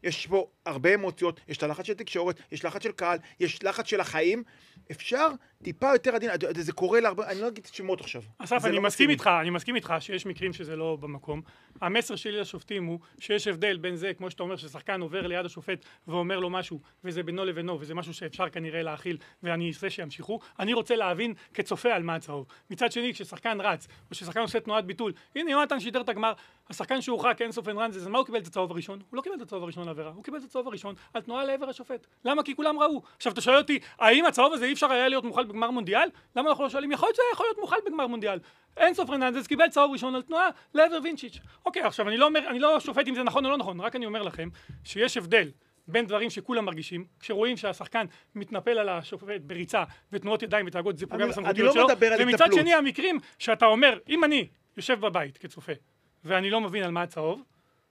יש פה הרבה אמוציות, יש את הלחץ של תקשורת, יש לחץ של קהל, יש לחץ של החיים, אפשר טיפה יותר עדין, זה קורה להרבה, אני לא אגיד שמות עכשיו. אסף, אני מסכים איתך שיש מקרים שזה לא במקום. המסר שלי לשופטים הוא שיש הבדל בין זה, כמו שאתה אומר, ששחקן עובר ליד השופט ואומר לו משהו, וזה בינו לבינו, וזה משהו שאפשר כנראה להכיל, ואני אעשה שימשיכו. אני רוצה להבין כצופה על מה הצהוב. מצד שני, כששחקן רץ, או כששחקן עושה תנועת ביטול, הנה יונתן שידר את הגמר, השחקן שהורחק אינסוף אנד רנז, מה הוא קיבל את הצהוב הראשון? הוא לא קיבל את הצהוב הראשון לעבירה, הוא קיבל את הצהוב הראשון על תנועה לעבר השופט. למה? כי כולם ראו. עכשיו אתה שואל אותי, האם הצהוב הזה אי אפשר היה להיות מוחל בגמר מונדיאל? למה אנחנו לא שואלים? יכול להיות מוחל בגמר מונדיאל. אינסוף פרננדס קיבל צהוב ראשון על תנועה לעבר וינצ'יץ'. אוקיי, עכשיו אני לא שופט אם זה נכון או לא נכון, רק אני אומר לכם שיש הבדל בין דברים שכולם מרגישים, כשרואים שהשחקן מתנפל על השופט בריצה ותנועות ידיים ותאגות, זה פוגע בסמכותיות שלו. ומצד שני המקרים שאתה אומר, אם אני יושב בבית כצופה ואני לא מבין על מה הצהוב,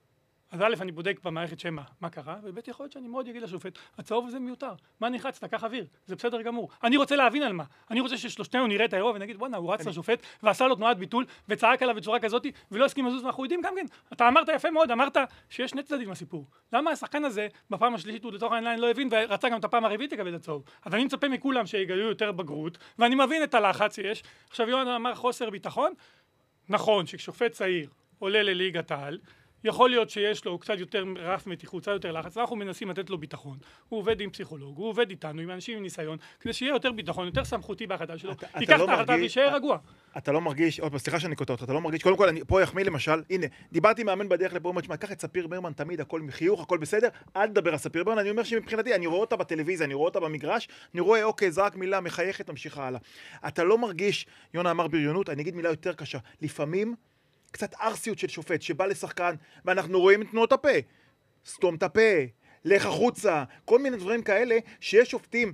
אז א', אני בודק במערכת שמה מה קרה, וב' יכול להיות שאני מאוד אגיד לשופט, הצהוב הזה מיותר, מה נחצת, קח אוויר, זה בסדר גמור. אני רוצה להבין על מה, אני רוצה ששלושתנו נראה את האירוע ונגיד, בוא'נה, הוא רץ לשופט ועשה לו תנועת ביטול וצעק עליו בצורה כזאת ולא הסכים לזוז, ואנחנו יודעים גם כן, אתה אמרת יפה מאוד, אמרת שיש שני צדדים לסיפור. למה השחקן הזה בפעם השלישית הוא לתוך העיניים לא הבין ורצה גם את הפעם הרביעית לקבל את הצהוב? אז אני מצפה מכולם שיגלו יותר בגרות, ואני מבין את הלחץ שיש. עכשיו יונתן אמר חוסר ביטחון. נכון שכשופט צעיר עולה לליגת העל, יכול להיות שיש לו קצת יותר רף מתיחות, קצת יותר לחץ, אנחנו מנסים לתת לו ביטחון. הוא עובד עם פסיכולוג, הוא עובד איתנו, עם אנשים עם ניסיון, כדי שיהיה יותר ביטחון, יותר סמכותי בהחלטה שלו. ייקח את ההחלטה וישאר רגוע. אתה לא מרגיש, סליחה שאני קוטע אותך, אתה לא מרגיש, קודם כל, פה יחמיא למשל, הנה, דיברתי מאמן בדרך לפה, קח את ספיר ברמן, תמיד הכל מחיוך, הכל בסדר, אל תדבר על ספיר ברמן, אני אומר שמבחינתי, אני רואה אותה בטלוויזיה, אני רואה אותה במגרש, אני רואה, אוקיי, זרק מילה, מחייכת, ממשיכה הלאה. אתה לא מרגיש, יונה אמר בריונות, אני אגיד מילה יותר קשה. לפעמים קצת ארסיות של שופט שבא לשחקן, ואנחנו רואים את תנועות הפה. סתום את הפה, לך החוצה, כל מיני דברים כאלה, שיש שופטים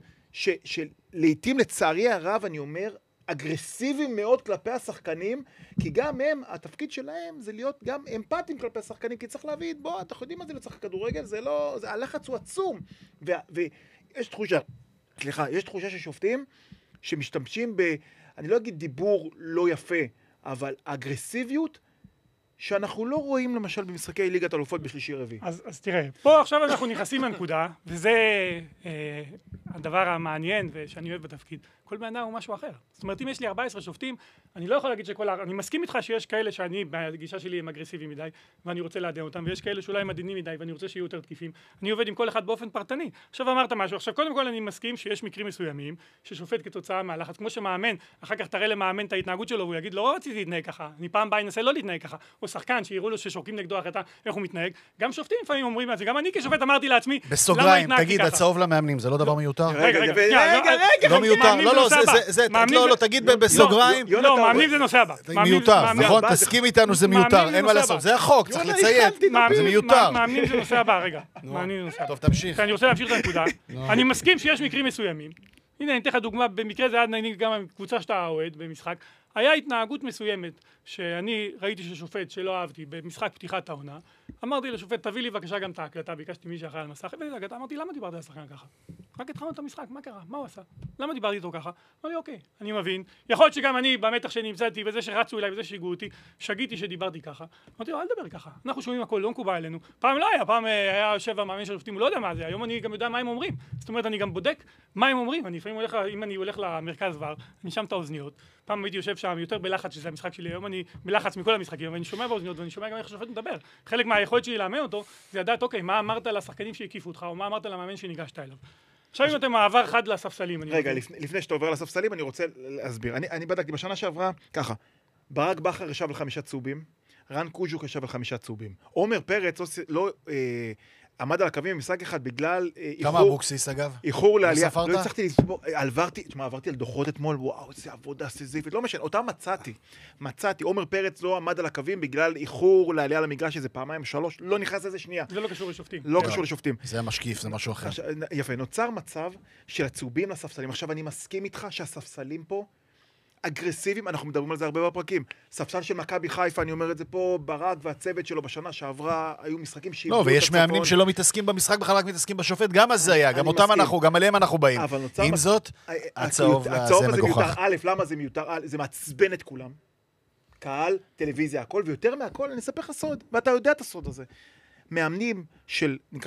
שלעיתים לצערי הרב, אני אומר, אגרסיביים מאוד כלפי השחקנים, כי גם הם, התפקיד שלהם זה להיות גם אמפתיים כלפי השחקנים, כי צריך להבין, בוא, אתה יודעים מה זה לצחק כדורגל, זה לא, הלחץ הוא עצום. ויש תחושה, יש תחושה של שופטים שמשתמשים אני לא אגיד דיבור לא יפה, אבל אגרסיביות שאנחנו לא רואים למשל במשחקי ליגת אלופות בשלישי רביעי. אז תראה, פה עכשיו אנחנו נכנסים לנקודה, וזה הדבר המעניין ושאני אוהב בתפקיד. כל בן אדם הוא משהו אחר. זאת אומרת, אם יש לי 14 שופטים, אני לא יכול להגיד אני מסכים איתך שיש כאלה שאני, בגישה שלי הם אגרסיביים מדי, ואני רוצה לעדן אותם, ויש כאלה שאולי הם עדינים מדי, ואני רוצה שיהיו יותר תקיפים. אני עובד עם כל אחד באופן פרטני. עכשיו אמרת משהו. עכשיו, קודם כל אני מסכים שיש מקרים מסוימים, ששופט כתוצאה מהלחץ, כמו שמאמן, אחר כך תראה למאמן את ההתנהגות שלו, והוא יגיד, לא רציתי להתנהג ככה. אני פעם באה אנסה לא להתנהג ככה. או שחקן שיראו לו ששורקים נגדו החלטה, איך הוא מתנהג. גם שופטים לפעמים אומרים את זה. גם אני כשופט אמרתי לעצמי, בסוגריים, תגיד, הצהוב למאמנים, זה לא דבר מיותר? רגע, לא מיותר. לא, תגיד בסוגריים. לא, מאמנים זה נושא הבא. מיותר, נכון? תסכים איתנו, זה מיותר, אין מה לעשות. זה החוק, צריך לציין. זה מיותר. מאמנים זה נושא הבא, רגע. מאמנים זה נושא הבא. טוב, תמשיך. אני רוצה להמשיך את הנקודה. אני מסכים שיש מקרים מסוימים. הנה, אני אתן לך דוגמה, במקרה זה גם הקבוצה שאתה אוהד במשחק. היה התנהגות מסוימת שאני ראיתי ששופט שלא אהבתי במשחק פתיחת העונה, אמרתי לשופט, תביא לי בבקשה גם את ההקלטה, ביקשתי מי שאחראי על מסך, אמרתי, למה דיברתי על השחקן ככה? רק התחלנו את המשחק, מה קרה? מה הוא עשה? למה דיברתי איתו ככה? אמר לי, אוקיי, אני מבין. יכול להיות שגם אני, במתח שנמצאתי, וזה שרצו אליי, וזה שהגעו אותי, שגיתי שדיברתי ככה. אמרתי לו, אל תדבר ככה. אנחנו שומעים הכל, לא מקובל עלינו. פעם לא היה, פעם היה יושב המאמן של השופטים, הוא לא יודע מה זה. היום אני גם יודע מה הם אומרים. זאת אומרת, אני גם בודק מה הם אומרים. אני לפעמים אם אני הולך למרכז ור, אני שם את האוזניות. פעם הייתי יושב שם יותר בלחץ, שזה המשחק שלי. היום אני בלחץ מכל המשחקים, ואני שומע באוזניות, ואני שומע גם איך השופט מדבר. חלק מהיכולת שלי לאמן אותו, זה לדעת, אוקיי, מה אמרת לשחקנים שהקיפו אותך, או מה אמרת למאמן שניגשת אליו. עכשיו אם אתם מעבר חד לספסלים. רגע, לפני שאתה עובר לספסלים, אני רוצה להסביר. אני בדקתי בשנה שעברה, ככה, ברק בכר ישב על 5 צהובים, רן קוז'וק ישב על 5 צהובים. עומר פרץ לא עמד על הקווים במשחק אחד בגלל כמה אבוקסיס אגב? איחור לעלייה. לא הצלחתי לספור, עברתי על דוחות אתמול, וואו, איזה עבודה סיזיפית, לא משנה, אותה מצאתי. עומר פרץ לא עמד על הקווים בגלל איחור לעלייה למגרש, איזה פעמיים 3, לא נכנס לזה שנייה. זה לא קשור לשופטים. לא קשור לשופטים. זה המשקיף, זה משהו אחר. יפה, נוצר מצב של הצהובים לספסלים. עכשיו אני מסכים איתך שהספסלים פה אגרסיביים, אנחנו מדברים על זה הרבה בפרקים. ספסל של מכבי חיפה, אני אומר את זה פה, ברק והצוות שלו בשנה שעברה, היו משחקים שאיבדו את הצפון. לא, ויש מאמנים שלא מתעסקים במשחק, בכלל רק מתעסקים בשופט, גם אז זה היה, גם אותם אנחנו, גם עליהם אנחנו באים. עם זאת, הצהוב זה מגוחך. א', למה זה מיותר? זה מעצבן את כולם. קהל, טלוויזיה, הכל, ויותר מהכל, אני אספר לך סוד, ואתה יודע את הסוד הזה. מאמנים של